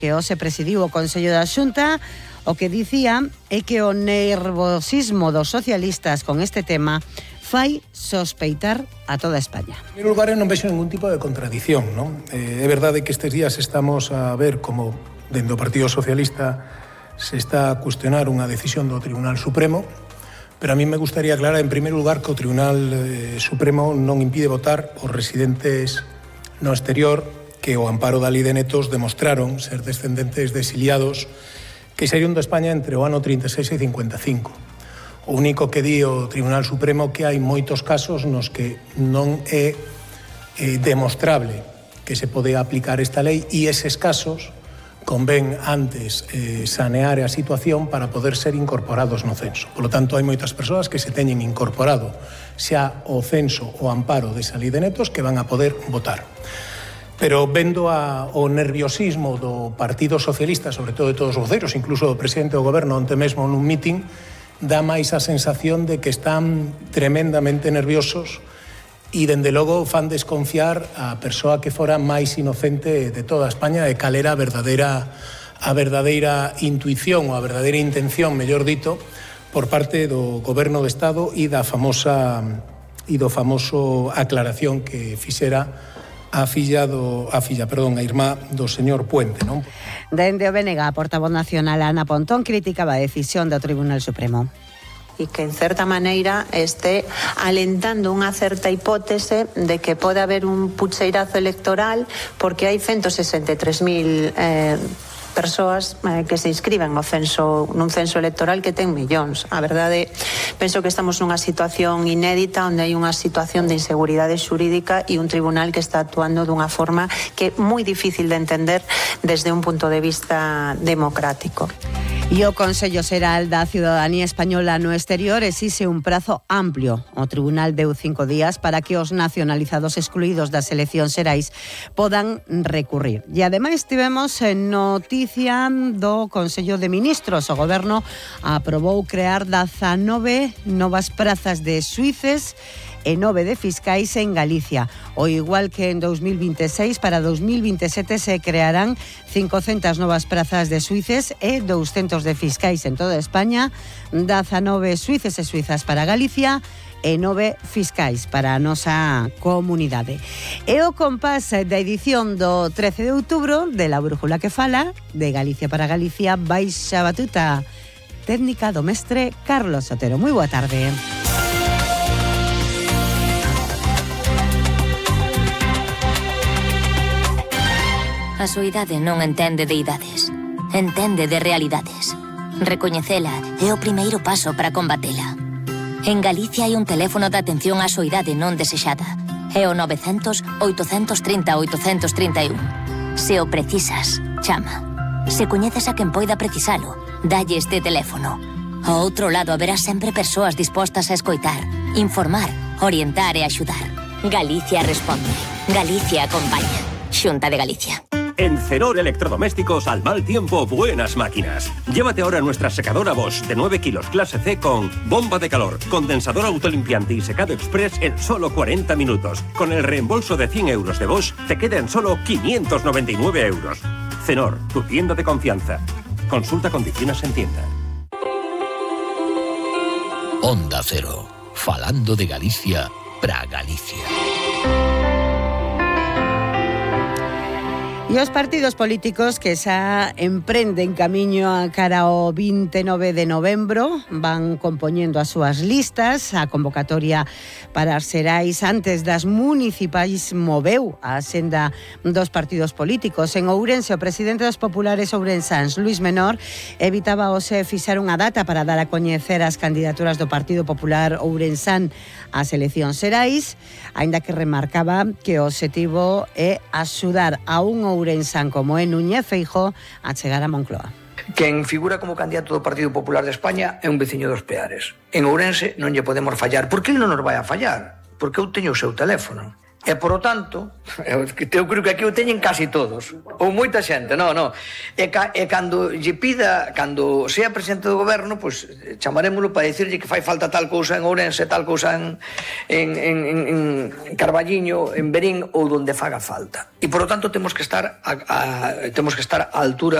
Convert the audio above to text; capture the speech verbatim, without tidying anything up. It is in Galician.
que hoxe presidiu o Consello da Xunta, o que dicía é que o nervosismo dos socialistas con este tema fai sospeitar a toda España. En primeiro lugar, non vexo ningún tipo de contradición, non? Eh, é verdade que estes días estamos a ver como dentro do Partido Socialista se está a cuestionar unha decisión do Tribunal Supremo, pero a mí me gustaría aclarar en primeiro lugar que o Tribunal eh, Supremo non impide votar os residentes no exterior que o amparo da Lei de Netos demostraron ser descendentes de exiliados que saíron de España entre o ano trinta e seis e cincuenta e cinco. O único que di o Tribunal Supremo que hai moitos casos nos que non é eh, demostrable que se pode aplicar esta lei e eses casos convén antes eh, sanear a situación para poder ser incorporados no censo. Por lo tanto, hai moitas persoas que se teñen incorporado xa o censo o amparo desa Lei de Netos que van a poder votar. Pero vendo a, o nerviosismo do Partido Socialista, sobre todo de todos os voceiros, incluso do presidente do goberno onte mesmo nun mitin, dá máis a sensación de que están tremendamente nerviosos e, dende logo, fan desconfiar a persoa que fora máis inocente de toda España e cal era a verdadeira, a verdadeira intuición ou a verdadeira intención, mellor dito, por parte do Goberno do Estado e da famosa e do famoso aclaración que fixera a filla do a filla, perdón, a irmá do señor Puente, non? Dende o B N G, a portavoz nacional Ana Pontón criticaba a decisión do Tribunal Supremo. E que, en certa maneira, este alentando unha certa hipótese de que pode haber un pucheirazo electoral porque hai ciento sesenta e tres mil eh, persoas eh, que se inscriben no censo, nun censo electoral que ten millóns. A verdade, penso que estamos nunha situación inédita onde hai unha situación de inseguridade xurídica e un tribunal que está actuando dunha forma que é moi difícil de entender desde un punto de vista democrático. E o Consello Xeral da Ciudadanía Española no exterior exixe un prazo amplio. O Tribunal deu cinco días para que os nacionalizados excluídos das eleccións xerais podan recurrir. E ademais tivemos noticia do Consello de Ministros. O Goberno aprobou crear dezanove novas prazas de xuíces e nove de fiscais en Galicia. O igual que en dos mil vinte e seis, para dos mil vinte e sete se crearán cincocentas novas prazas de xuíces e douscentos de fiscais en toda España, dezanove xuíces e xuízas para Galicia e nove fiscais para a nosa comunidade. E o compás da edición do trece de outubro de La Brújula que Fala, de Galicia para Galicia, baixa batuta técnica do mestre Carlos Sotero. Moi boa tarde. A soidade non entende de idades, entende de realidades. Recoñecela é o primeiro paso para combatela. En Galicia hai un teléfono de atención á soidade non desexada. É o novecentos, oitocentos trinta, oitocentos trinta e un. Se o precisas, chama. Se coñeces a quen poida precisalo, dalle este teléfono. Ao outro lado haberá sempre persoas dispostas a escoitar, informar, orientar e axudar. Galicia responde. Galicia acompaña. Xunta de Galicia. En Cenor Electrodomésticos, al mal tiempo, buenas máquinas. Llévate ahora nuestra secadora Bosch de nueve kilos clase C con bomba de calor, condensador autolimpiante y secado express en solo cuarenta minutos. Con el reembolso de cien euros de Bosch, te queda en solo quinientos noventa y nueve euros. Cenor, tu tienda de confianza. Consulta condiciones en tienda. Onda Cero, falando de Galicia para Galicia. E os partidos políticos que xa emprenden camiño a cara ao vinte e nove de novembro van compoñendo as súas listas. A convocatoria para as xerais antes das municipais moveu a senda dos partidos políticos. En Ourense, o presidente dos populares ourensáns, Luís Menor, evitaba hoxe fixar unha data para dar a coñecer as candidaturas do Partido Popular ourensán ás eleccións xerais, aínda que remarcaba que o obxectivo é axudar a un ourensán como é Núñez Feijóo a chegar a Moncloa. Quen figura como candidato do Partido Popular de España é un veciño dos Peares. En Ourense non lle podemos fallar. Por que ele non nos vai a fallar? Porque eu teño o seu teléfono. E, por o tanto, eu, eu creo que aquí o teñen casi todos, ou moita xente, non, non. E, ca, e cando lle pida, cando sea presidente do goberno, pois pues, chamarémoslo para dicirlle que fai falta tal cousa en Ourense, tal cousa en, en, en, en Carballiño, en Verín ou donde faga falta. E, por o tanto, temos que estar a, a, temos que estar á altura